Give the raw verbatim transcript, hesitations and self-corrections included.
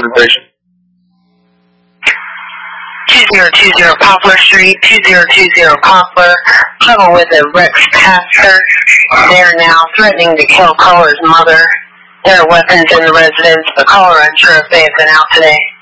organization. two zero two zero Poplar Street, two zero two zero Poplar, trouble with a Rex pastor. They're now threatening to kill caller's mother. There are weapons in the residence. The caller unsure if they have been out today.